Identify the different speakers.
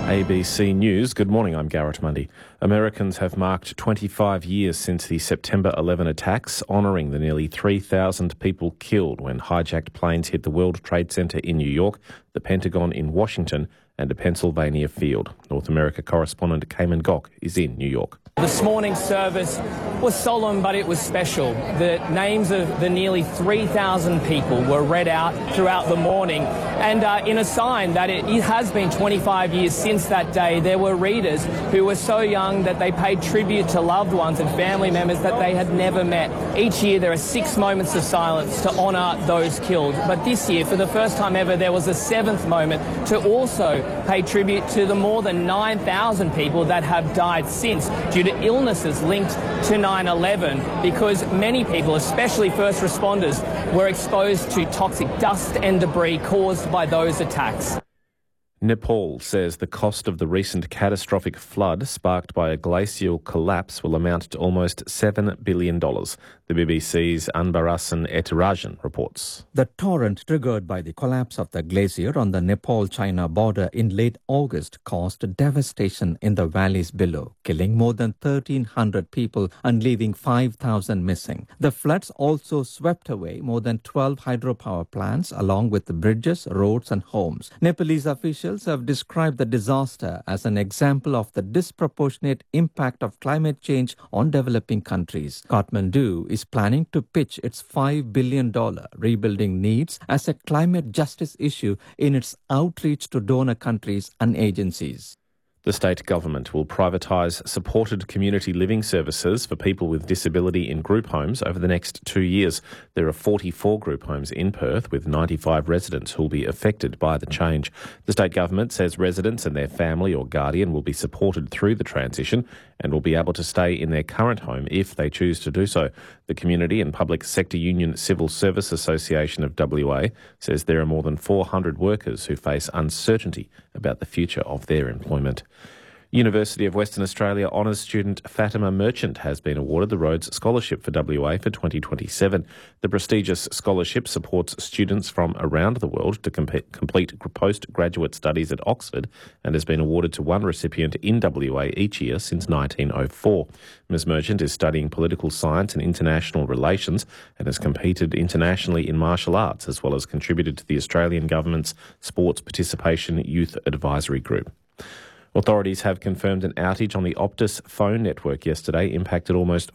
Speaker 1: ABC News. Good morning, I'm Garrett Mundy. Americans have marked 25 years since the September 11 attacks, honouring the nearly 3,000 people killed when hijacked planes hit the World Trade Center in New York, the Pentagon in Washington and a Pennsylvania field. North America correspondent Cayman Gok is in New York.
Speaker 2: This morning's service was solemn, but it was special. The names of the nearly 3,000 people were read out throughout the morning. And in a sign that it has been 25 years since that day, there were readers who were so young that they paid tribute to loved ones and family members that they had never met. Each year there are 6 moments of silence to honour those killed. But this year, for the first time ever, there was a 7th moment to also pay tribute to the more than 9,000 people that have died since due to illnesses linked to 9/11, because many people, especially first responders, were exposed to toxic dust and debris caused by those attacks.
Speaker 1: Nepal says the cost of the recent catastrophic flood sparked by a glacial collapse will amount to almost $7 billion. The BBC's Anbarasan Etirajan reports.
Speaker 3: The torrent triggered by the collapse of the glacier on the Nepal-China border in late August caused devastation in the valleys below, killing more than 1,300 people and leaving 5,000 missing. The floods also swept away more than 12 hydropower plants along with the bridges, roads and homes. Nepalese officials have described the disaster as an example of the disproportionate impact of climate change on developing countries. Kathmandu is planning to pitch its $5 billion rebuilding needs as a climate justice issue in its outreach to donor countries and agencies.
Speaker 1: The state government will privatise supported community living services for people with disability in group homes over the next 2 years. There are 44 group homes in Perth with 95 residents who will be affected by the change. The state government says residents and their family or guardian will be supported through the transition and will be able to stay in their current home if they choose to do so. The Community and Public Sector Union Civil Service Association of WA says there are more than 400 workers who face uncertainty about the future of their employment. University of Western Australia honours student Fatima Merchant has been awarded the Rhodes Scholarship for WA for 2027. The prestigious scholarship supports students from around the world to complete postgraduate studies at Oxford and has been awarded to one recipient in WA each year since 1904. Ms Merchant is studying political science and international relations and has competed internationally in martial arts as well as contributed to the Australian Government's Sports Participation Youth Advisory Group. Authorities have confirmed an outage on the Optus phone network yesterday impacted almost